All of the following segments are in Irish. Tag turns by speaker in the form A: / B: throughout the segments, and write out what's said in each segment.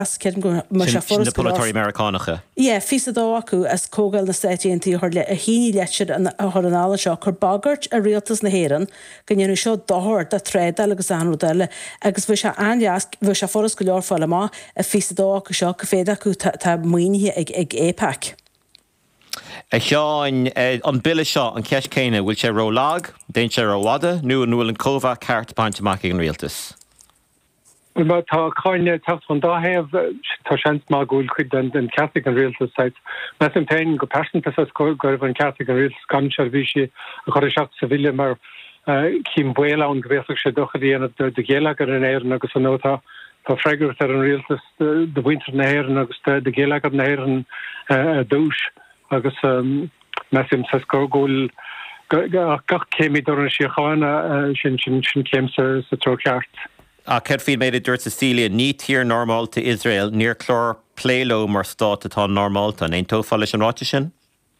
A: Cin go mar se
B: Sin na Polatorí Americánacha.
A: Fisa dó acu as cógail na Stáitiúntaí a híní leitseir an ála seo chur bagart a rialtas na héireann go dhéanú seo dothir de trédal agus anrúdaile agus bhí se anleas bhí se foras go leor fáil má a fisa dó acu seo go féad acu tá muoinethe ag épac.
B: Seán an bille seo an ceis céine bhfuil sé rólág, déint sé róhada, nu an bhfuil an cóbhah ceart baintach an rialtas.
C: Well, tá cáine tacht chun dáhéamh tá seans má gúil chuid den Catholic an Realtas site. Mes an tain go persantas goibh an Catholic an Realtas gansear bhí sé a chuir seach sa bhile mar cím buile an gréasach sé dochadíana de géalagar an éireann agus an nótá tá freigart ar an Realtas de winter na éireann agus de géalagar na éireann dúis agus mesim sa gúil gach céimi do an siochána sin céim sa troceart.
B: A Kedfield made it dirt Cecilia ní tír normal to Israel near chlor plélo mar stát atá normal an ein tófáil an ráte sin?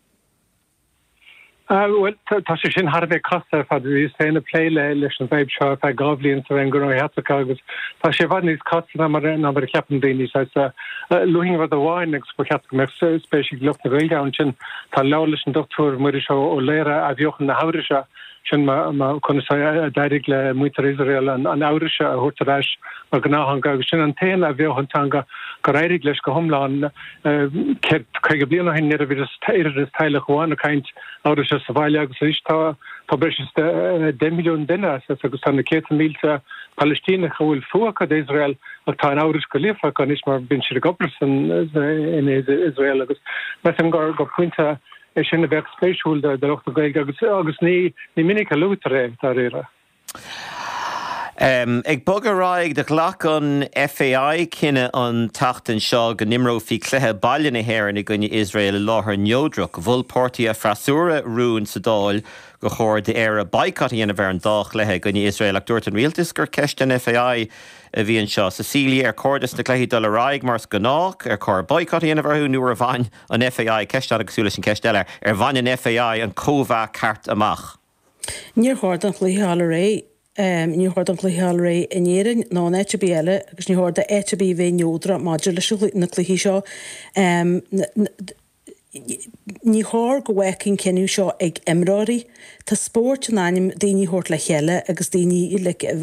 C: Well, tá sé sin harbeh casa fad is féna pléile leis an bhéib seo fe gáblíonn sa an gurú heacha agus tá sé bhd níos casa na mar ceapan daoine luing bhd amháin agus go ceap me spéisi lucht na bhilgáin sin tá lá leis an dochtúr muidir seo ó léire a bheochan na háirise sin ma chuna deirig le muitar Israel an áirise a thuirtaréis mar gnáhanga agus sin an téana a bheochantanga go réirig leis go thomláin chuige bliana hin ar a bhí is teile goháin a caint áirise sa bhaile agus is tá breis 10 milliún duine agus tána 2 mílte Palestína bhfuil fuacha Israel ach tá an áiris go lífa gan is mar bin si goplasan in Israel agus me sem go puinte sin a bheith spéisiúil de ochta gaig agus ní minic a lútar dar éire.
B: Ag bog a raig de ghlach an FAI cinenne an tachtan seo go nimró fi chluthe bailin na héir na gunne Israel láthair neodrach bhfuil pórtaí a frasúra rún sa dáil go chóir de éire baicátaí ana bhar an dách lethe gunne Israel ach dúirt an rialtas gur ceist an FAI a bhí an seo Cecilia ar códas na cléí dul raig mars gnách ar chóir baicátaí ana bharthú nuair a bhain an FAI ceist agus súla sin ceist eile ar bhain an FAI an cóbhah ceart amach.
A: Níor chóir an chluthe ré ní chuir an chluicheáil ré inéireann ná an ETB eile agus ní chuir de ETB bhé neodra maidir leis na chluichí seo ní háir go bhhacinn cinú seo ag imráí tá spórt an aim daoine thuirt le cheile agus daoine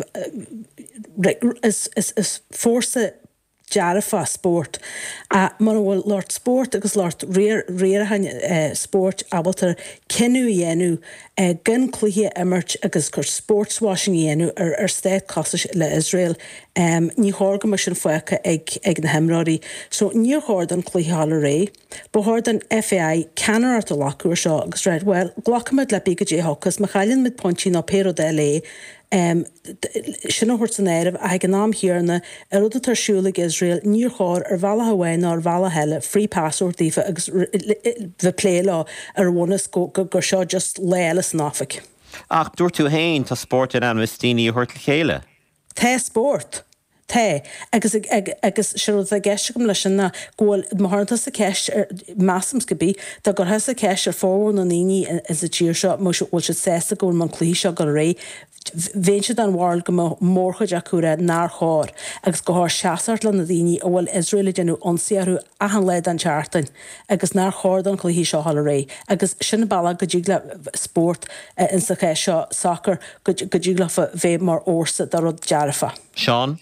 A: is fórsa dearafa sport a mar bhfuil láirt sport agus láirt réarthain sport abaltar cinú dhéanú gan cluiche imirt agus gur sportswashing dhéanú ar stéit costais le Israel ní hága mar sin foicha ag na himráí so níor háir an cluicheála ré ba háir an FAI ceanart a lacúir seo agus réid well glachamid le bíga déthachas mar chailinn mid pontí ná péro de lé sin hort san éirih ag an náam hiarna ar rud tarsúla Israel níor cháir ar bhela hahain ar bhela heile free password dífa agus bheith pléile ar bhnas gur seo just léile san áfaic.
B: Ach dúir tú hain tá sport in anmhtíine thuirt le chéile?
A: Tá sport. Tá agus siúd a gceiste go leis sinna ghfuil martha sa ceist ar massams go bí tá gur has a ceist ar fóhhain na naoine is a tíir seo mu bhil se sésta go man clí seo go ré bhéin siad an bhil go mórchaid acuúra nar cháir agus go háir seaart le na daoine ó bhfuil Israel denú onsaíarú ahan leid an teartain agus nar cháir an chluí seo hall ré agus sinna balla go dtí le sport in sa chéis seo soccer go dtí le bhéh mar orsa dar rud dearafa.
B: Seán?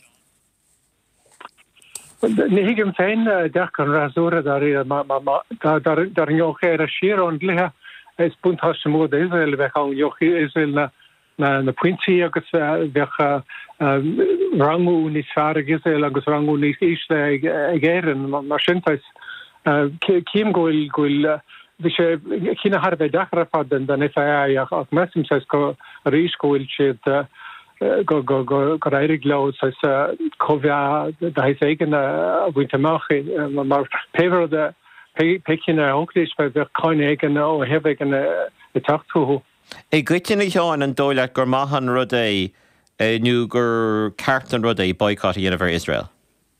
C: Ní hiigim féin deach an rasúra dar an joché a siar an glithe is buntá sem mód Israel bheith an jochi Israel na puintí agus bheith rangú níos fear Israel agus rangú níos ísle ag éireann mar sintais cím goil bhí sé cína harbeh dechar fad den FAI ach mesim go a rís goil siad go éirig le cóbhea de heis éigen a bhaintach mar péhar de pecin óclís fe bheith cáin éigen ó hebh éigen i tachtúthú.
B: I gcuitina teáin an dóile gur maithan rud é nó gur ceart an rud é boicátaí dhéanamh Israel?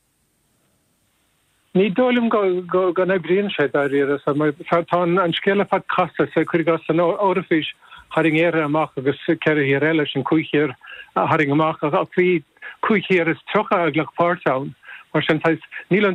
C: Ní dólim go na bríonn sé dar riire tá an scéile fad casa sa chuirgas an órafís haring éire amach agus ceir hir eile an cuiichéir haring amach a bhí cuiichéir is trocha ag le pártán mar sin níl an